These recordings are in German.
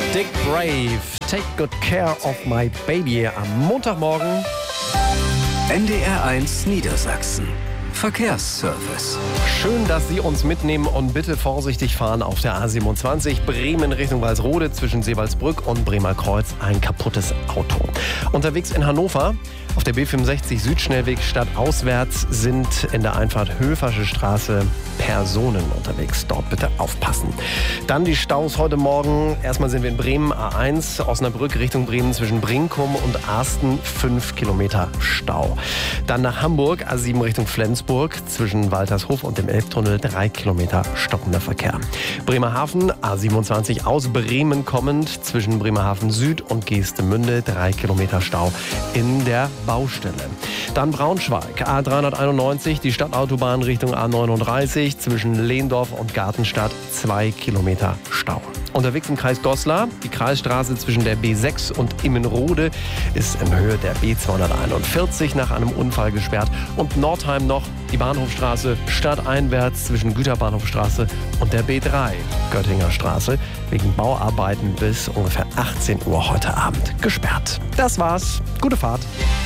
Dick Brave, Take Good Care of My Baby am Montagmorgen. NDR1 Niedersachsen. Verkehrsservice. Schön, dass Sie uns mitnehmen und bitte vorsichtig fahren auf der A27 Bremen Richtung Walsrode zwischen Seewaldsbrück und Bremer Kreuz ein kaputtes Auto. Unterwegs in Hannover auf der B65 Südschnellweg stadtauswärts sind in der Einfahrt Höfersche Straße Personen unterwegs. Dort bitte aufpassen. Dann die Staus heute Morgen. Erstmal sind wir in Bremen, A1 Osnabrück Richtung Bremen zwischen Brinkum und Arsten 5 Kilometer Stau. Dann nach Hamburg A7 Richtung Flensburg zwischen Waltershof und dem Elbtunnel 3 Kilometer stockender Verkehr. Bremerhaven A27 aus Bremen kommend zwischen Bremerhaven Süd und Geestemünde 3 Kilometer Stau in der Baustelle. Dann Braunschweig A391 die Stadtautobahn Richtung A39 zwischen Lehndorf und Gartenstadt 2 Kilometer Stau. Unterwegs im Kreis Goslar, die Kreisstraße zwischen der B6 und Immenrode ist in Höhe der B241 nach einem Unfall gesperrt. Und Nordheim noch die Bahnhofstraße stadteinwärts zwischen Güterbahnhofstraße und der B3 Göttinger Straße wegen Bauarbeiten bis ungefähr 18 Uhr heute Abend gesperrt. Das war's. Gute Fahrt.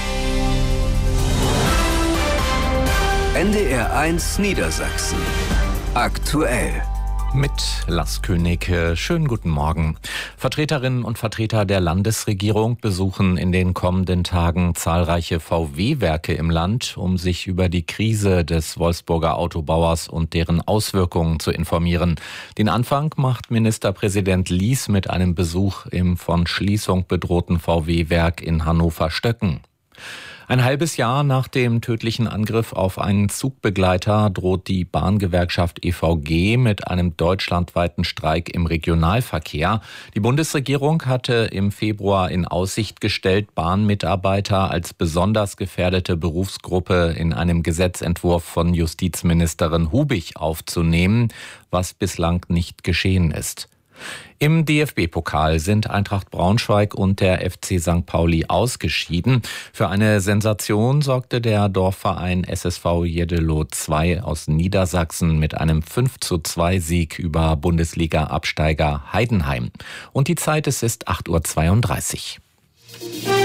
NDR1 Niedersachsen. Aktuell. Mit Lars König. Schönen guten Morgen. Vertreterinnen und Vertreter der Landesregierung besuchen in den kommenden Tagen zahlreiche VW-Werke im Land, um sich über die Krise des Wolfsburger Autobauers und deren Auswirkungen zu informieren. Den Anfang macht Ministerpräsident Lies mit einem Besuch im von Schließung bedrohten VW-Werk in Hannover-Stöcken. Ein halbes Jahr nach dem tödlichen Angriff auf einen Zugbegleiter droht die Bahngewerkschaft EVG mit einem deutschlandweiten Streik im Regionalverkehr. Die Bundesregierung hatte im Februar in Aussicht gestellt, Bahnmitarbeiter als besonders gefährdete Berufsgruppe in einem Gesetzentwurf von Justizministerin Hubig aufzunehmen, was bislang nicht geschehen ist. Im DFB-Pokal sind Eintracht Braunschweig und der FC St. Pauli ausgeschieden. Für eine Sensation sorgte der Dorfverein SSV Jeddelo 2 aus Niedersachsen mit einem 5:2 Sieg über Bundesliga-Absteiger Heidenheim. Und die Zeit, es ist 8:32 Uhr.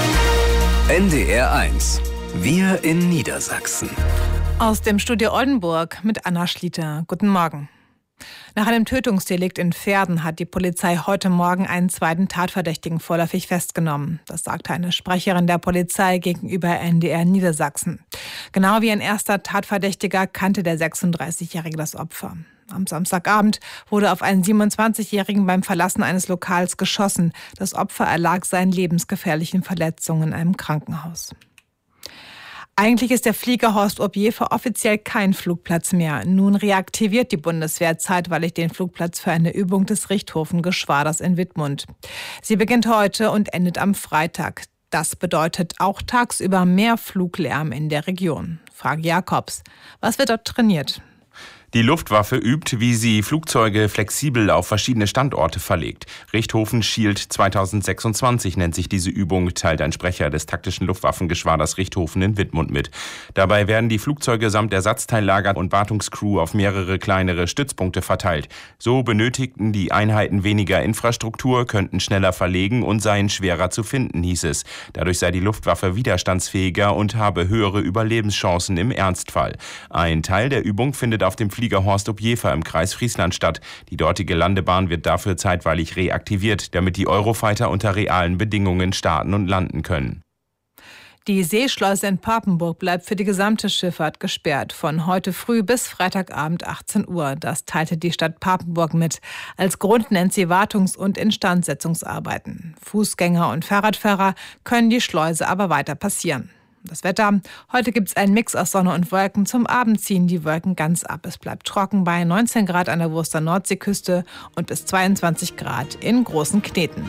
NDR1. Wir in Niedersachsen. Aus dem Studio Oldenburg mit Anna Schlieter. Guten Morgen. Nach einem Tötungsdelikt in Verden hat die Polizei heute Morgen einen zweiten Tatverdächtigen vorläufig festgenommen. Das sagte eine Sprecherin der Polizei gegenüber NDR Niedersachsen. Genau wie ein erster Tatverdächtiger kannte der 36-Jährige das Opfer. Am Samstagabend wurde auf einen 27-Jährigen beim Verlassen eines Lokals geschossen. Das Opfer erlag seinen lebensgefährlichen Verletzungen in einem Krankenhaus. Eigentlich ist der Flieger Horst-Objefer offiziell kein Flugplatz mehr. Nun reaktiviert die Bundeswehr zeitweilig den Flugplatz für eine Übung des Richthofengeschwaders in Wittmund. Sie beginnt heute und endet am Freitag. Das bedeutet auch tagsüber mehr Fluglärm in der Region. Frage Jakobs. Was wird dort trainiert? Die Luftwaffe übt, wie sie Flugzeuge flexibel auf verschiedene Standorte verlegt. Richthofen Shield 2026 nennt sich diese Übung, teilt ein Sprecher des taktischen Luftwaffengeschwaders Richthofen in Wittmund mit. Dabei werden die Flugzeuge samt Ersatzteillager und Wartungscrew auf mehrere kleinere Stützpunkte verteilt. So benötigten die Einheiten weniger Infrastruktur, könnten schneller verlegen und seien schwerer zu finden, hieß es. Dadurch sei die Luftwaffe widerstandsfähiger und habe höhere Überlebenschancen im Ernstfall. Ein Teil der Übung findet auf dem Flieger Horst-Objefer im Kreis Friesland statt. Die dortige Landebahn wird dafür zeitweilig reaktiviert, damit die Eurofighter unter realen Bedingungen starten und landen können. Die Seeschleuse in Papenburg bleibt für die gesamte Schifffahrt gesperrt, von heute früh bis Freitagabend 18 Uhr. Das teilte die Stadt Papenburg mit. Als Grund nennt sie Wartungs- und Instandsetzungsarbeiten. Fußgänger und Fahrradfahrer können die Schleuse aber weiter passieren. Das Wetter. Heute gibt es einen Mix aus Sonne und Wolken. Zum Abend ziehen die Wolken ganz ab. Es bleibt trocken bei 19 Grad an der Wurster Nordseeküste und bis 22 Grad in Großen Kneten.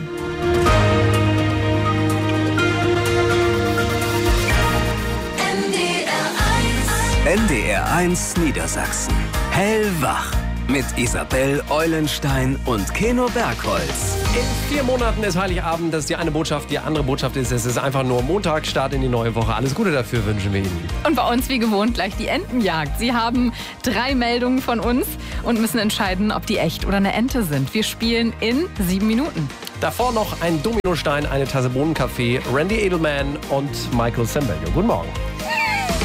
NDR1 Niedersachsen. Hellwach mit Isabel Eulenstein und Keno Bergholz. In 4 Monaten ist Heiligabend. Das ist die eine Botschaft. Die andere Botschaft ist, es ist einfach nur Montag, Start in die neue Woche. Alles Gute dafür wünschen wir Ihnen. Und bei uns wie gewohnt gleich die Entenjagd. Sie haben 3 Meldungen von uns und müssen entscheiden, ob die echt oder eine Ente sind. Wir spielen in 7 Minuten. Davor noch ein Dominostein, eine Tasse Bohnenkaffee, Randy Edelman und Michael Sembello. Guten Morgen.